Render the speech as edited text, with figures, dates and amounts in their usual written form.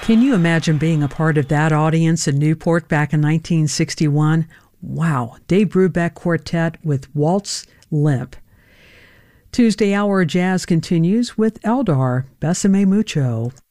Can you imagine being a part of that audience in Newport back in 1961? Wow, Dave Brubeck Quartet with Waltz Limp. Tuesday Hour Jazz continues with Eldar, Besame Mucho.